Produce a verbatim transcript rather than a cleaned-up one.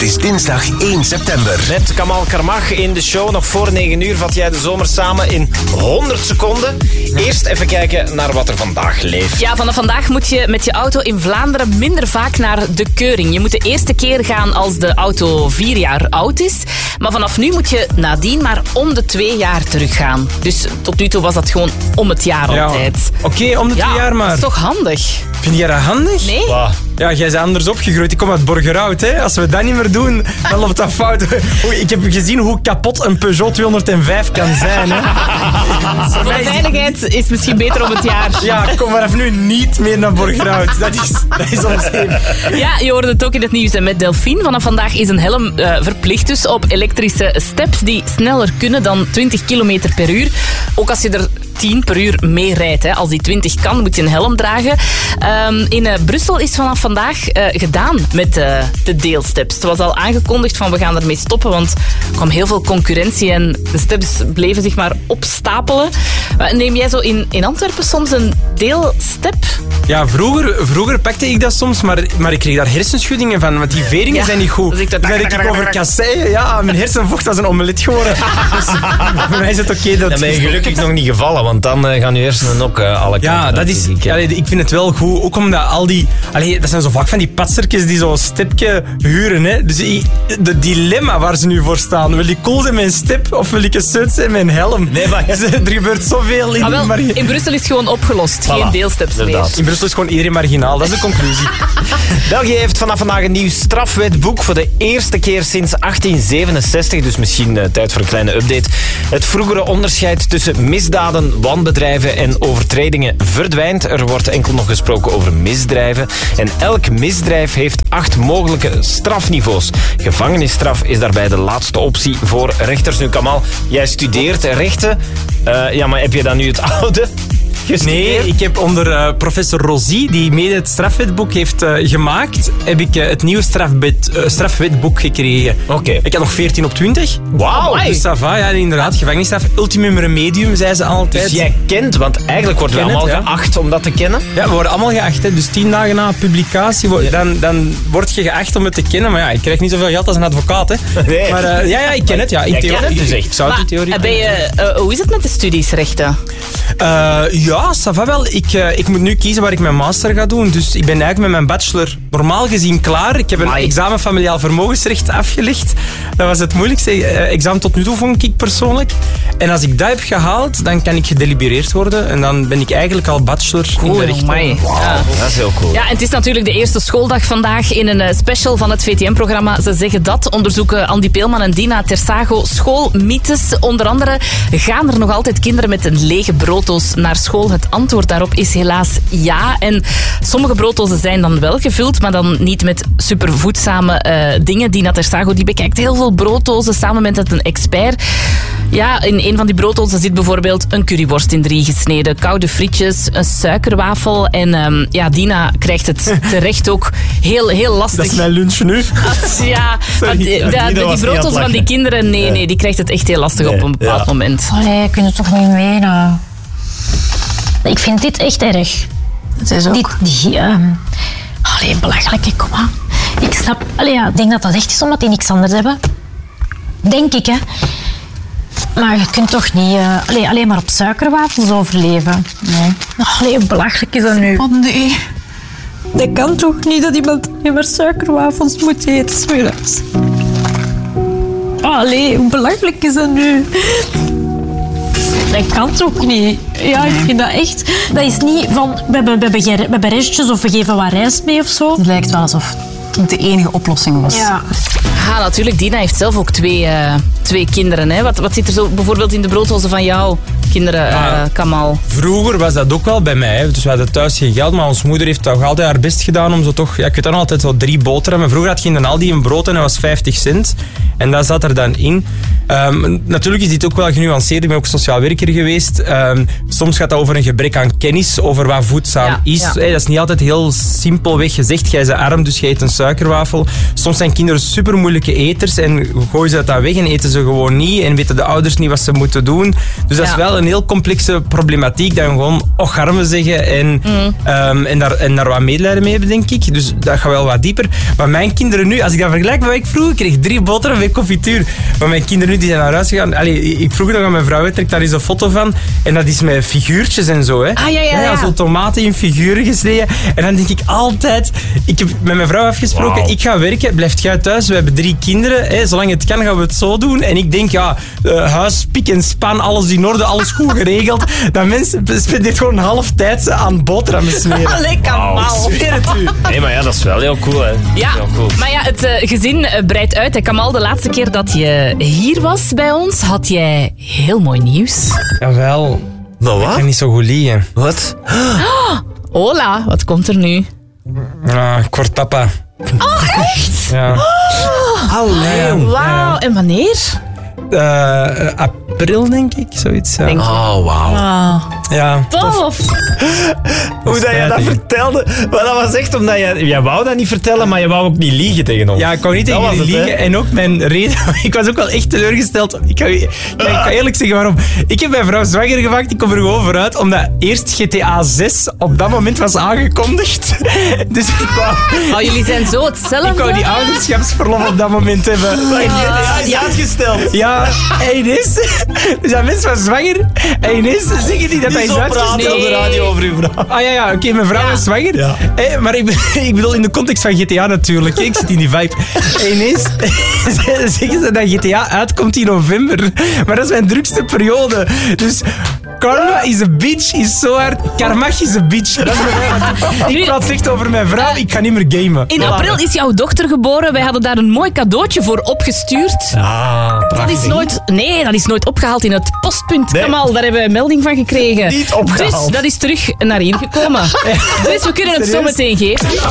is dinsdag één september. Met Kamal Karmach in de show. Nog voor negen uur vat jij de zomer samen in honderd seconden. Eerst even kijken naar wat er vandaag leeft. Ja, vanaf vandaag moet je met je auto in Vlaanderen minder vaak naar de keuring. Je moet de eerste keer gaan als de auto vier jaar oud is. Maar vanaf nu moet je nadien maar om de twee jaar teruggaan. Dus tot nu toe was dat gewoon om het jaar Ja. altijd. Oké, okay, om de Ja, twee jaar maar. dat is toch handig? Vind jij dat handig? Nee? Wow. Ja, jij bent anders opgegroeid. Ik kom uit Borgerhout. Hè. Als we dat niet meer doen, dan loopt dat fout. Oei, ik heb gezien hoe kapot een Peugeot tweehonderdvijf kan zijn. Hè. Voor de veiligheid is het misschien beter om het jaar. Ja, kom vanaf nu niet meer naar Borgerhout. Dat is, dat is onzeker. Ja, je hoorde het ook in het nieuws hè, met Delphine. Vanaf vandaag is een helm uh, verplicht dus op elektrische steps die sneller kunnen dan twintig kilometer per uur. Ook als je er tien per uur mee rijdt. Hè. Als die twintig kan, moet je een helm dragen. Um, in uh, Brussel is vanaf vandaag uh, gedaan met uh, de deelsteps. Het was al aangekondigd van we gaan ermee stoppen, want er kwam heel veel concurrentie en de steps bleven zich maar opstapelen. Uh, neem jij zo in, in Antwerpen soms een deelstep? Ja, vroeger, vroeger pakte ik dat soms, maar, maar ik kreeg daar hersenschuddingen van, want die veringen Ja, zijn niet goed. dus ik dacht, Dan denk ik over kasseien. Ja, mijn hersenvocht was een omelet geworden. Dus voor mij is het oké okay dat... Dan ben je gelukkig nog niet gevallen, want dan uh, gaan je hersenen ook uh, alle kanten. Ja, dat is, ik, allee, ik vind het wel goed. Ook omdat al die... Allee, dat zijn zo vaak van die patsertjes die zo'n stepje huren. Hè. Dus die, de dilemma waar ze nu voor staan. Wil ik cool zijn met een step of wil ik een zeut zijn met een helm? Nee, maar... Dus, er gebeurt zoveel in... Ah, wel, maar... in Brussel is het gewoon opgelost. Voilà, Geen deelsteps meer. inderdaad. In Brussel is gewoon iedereen marginaal. Dat is de conclusie. België heeft vanaf vandaag een nieuw strafwetboek voor de eerste keer sinds achttien zevenenzestig. Dus misschien uh, tijd voor een kleine update. Het vroegere onderscheid tussen misdaden, wanbedrijven en overtredingen verdwijnt. Er wordt enkel nog gesproken over misdrijven. En elk misdrijf heeft acht mogelijke strafniveaus. Gevangenisstraf is daarbij de laatste optie voor rechters. Nu, Kamal, jij studeert rechten. Uh, ja, maar heb je dan nu het oude? Nee, ik heb onder uh, professor Rosie, die mede het strafwetboek heeft uh, gemaakt, heb ik uh, het nieuwe strafwet, uh, strafwetboek gekregen. Oké. Okay. Ik had nog veertien op twintig. Wauw. Dus ça va, ja, inderdaad. Gevangenisstraf, ultimum remedium, zei ze altijd. Dus jij kent, want eigenlijk worden we allemaal het, ja. geacht om dat te kennen. Ja, we worden allemaal geacht. Hè. Dus tien dagen na publicatie, ja. dan, dan word je geacht om het te kennen. Maar ja, ik krijg niet zoveel geld als een advocaat. Hè. Nee. Maar uh, ja, ja, ik ken het. Ja. In jij theorie, kent het dus echt. Ik zou het in theorie Maar, ben je, uh, hoe is het met de studies rechten? Uh, ja, ça va wel. Ik, uh, ik moet nu kiezen waar ik mijn master ga doen. Dus ik ben eigenlijk met mijn bachelor normaal gezien klaar. Ik heb een Amai. examen familiaal vermogensrecht afgelegd. Dat was het moeilijkste uh, examen tot nu toe, vond ik persoonlijk. En als ik dat heb gehaald, dan kan ik gedelibereerd worden. En dan ben ik eigenlijk al bachelor in de rechten. Amai. Wow, Ja. dat is heel cool. Ja, en het is natuurlijk de eerste schooldag vandaag in een uh, special van het V T M-programma. Ze zeggen dat. Onderzoeken Andy Peelman en Dina Tersago schoolmythes. Onder andere gaan er nog altijd kinderen met een lege brooddoos naar school. Het antwoord daarop is helaas ja. En sommige brooddozen zijn dan wel gevuld, maar dan niet met supervoedzame uh, dingen. Dina Tersago die bekijkt heel veel brooddozen samen met een expert. Ja, in een van die brooddozen zit bijvoorbeeld een curryworst in drie gesneden, koude frietjes, een suikerwafel. En um, ja, Dina krijgt het terecht ook heel, heel lastig. Dat is mijn lunch nu. Als, ja, want die, Dina ja, die was niet brooddozen aan het van die lachen. kinderen, nee, nee, die krijgt het echt heel lastig Nee, op een bepaald ja. moment. Allee, kun je toch niet menen? Ik vind dit echt erg. Het is ook... Dit, die, um... Allee, belachelijk, kom maar. Ik snap... Allee, ja, ik denk dat dat echt is omdat die niks anders hebben. Denk ik, hè. Maar je kunt toch niet uh, allee, alleen maar op suikerwafels overleven? Nee. Allee, belachelijk is dat nu. Oh nee. Dat kan toch niet dat iemand alleen maar suikerwafels moet eten, 's middags? Allee, hoe belachelijk is dat nu? Dat kan toch niet? Ja, ik vind dat echt... Dat is niet van, we hebben, we hebben, geen- we hebben restjes of we geven wat rijst mee of zo. Het lijkt wel alsof het de enige oplossing was. Ja. Ja, natuurlijk. Dina heeft zelf ook twee, uh, twee kinderen. Hè. Wat, wat zit er zo bijvoorbeeld in de brooddozen van jouw kinderen, uh, Kamal? Vroeger was dat ook wel bij mij. Hè. Dus we hadden thuis geen geld, maar onze moeder heeft toch altijd haar best gedaan om zo toch... Ja, ik weet dan altijd zo drie boterhammen. Vroeger had je in de Aldi een brood en dat was vijftig cent. En dat zat er dan in. Um, natuurlijk is dit ook wel genuanceerd. Ik ben ook sociaal werker geweest. Um, soms gaat dat over een gebrek aan kennis, over wat voedzaam Ja, is. ja. Hey, dat is niet altijd heel simpelweg gezegd. Jij bent arm, dus je eet een suikerwafel. Soms zijn kinderen super moeilijke eters en gooien ze dat dan weg en eten ze gewoon niet en weten de ouders niet wat ze moeten doen. Dus dat Ja. is wel een heel complexe problematiek dat we gewoon ocharmen zeggen en, Mm. um, en, daar, en daar wat medelijden mee hebben, denk ik. Dus dat gaat wel wat dieper. Maar mijn kinderen nu, als ik dat vergelijk met wat ik vroeger kreeg, drie boterhammen met confituur. Maar mijn kinderen nu, die zijn naar huis gegaan. Allee, ik vroeg nog aan mijn vrouw, trek daar eens een foto van. En dat is met figuurtjes en zo. Hè. Ah, ja, ja, ja. Zo tomaten in figuren gesneden. En dan denk ik altijd... Ik heb met mijn vrouw afgesproken, Wauw. ik ga werken, blijft jij thuis. We hebben drie kinderen. Hè. Zolang het kan, gaan we het zo doen. En ik denk, ja, uh, huis, pik en span, alles in orde, alles goed geregeld. Dat mensen spendeert gewoon een half tijd aan boterhammen smeren. Lekker Wauw, mal. Ik zweer het u. Nee, maar ja, dat is wel heel cool, hè. Ja, Heel cool. maar ja, het eh, gezin eh, breidt uit. Hè. Kamal, de laatste keer dat je hier was bij ons, had jij heel mooi nieuws. Jawel, Maar ik kan niet zo goed liegen. Wat? Hola, wat komt er nu? Ja, ik word papa. Oh, echt? Ja. Allee. Wauw, en wanneer? Uh, april, denk ik, zoiets. Ja. Denk- Oh, wauw. Ah. Ja. Tof. Hoe dat je dat spijtig. vertelde. Maar dat was echt omdat je... Jij wou dat niet vertellen, maar je wou ook niet liegen tegen ons. Ja, ik wou niet Dat tegen was jullie het, hè? liegen. En ook mijn reden... Ik was ook wel echt teleurgesteld. Ik ga, ik ga eerlijk zeggen waarom. Ik heb mijn vrouw zwanger gemaakt. Ik kom er gewoon vooruit. Omdat eerst G T A zes op dat moment was aangekondigd. Dus ik wou... Oh, jullie zijn zo hetzelfde. Ik wou die ouderschapsverlof op dat moment hebben. Ja, die is uitgesteld. Ja, en ineens... Dus dat mens was zwanger. En ineens zeggen die dat hij Niet is zo praten uitgesteld. op de radio over uw vrouw. Ah ja, ja, oké, mijn vrouw Ja. is zwanger. Ja. Eh, maar ik, be- ik bedoel in de context van G T A natuurlijk. Ik zit in die vibe. En ineens zeggen ze dat G T A uitkomt in november. Maar dat is mijn drukste periode. Dus karma is a bitch, is zo hard. Karmach is a bitch. Dat is mijn ik praat slecht over mijn vrouw, ik ga niet meer gamen. In april is jouw dochter geboren. Wij hadden daar een mooi cadeautje voor opgestuurd. Ah, Dat prachtig. is nooit, nee, dat is nooit opgehaald in het postpunt. Nee. Kamal, daar hebben we een melding van gekregen. Niet opgehaald. Dus dat is terug naar hier gekomen. Dus we kunnen het zo Serieus? meteen geven.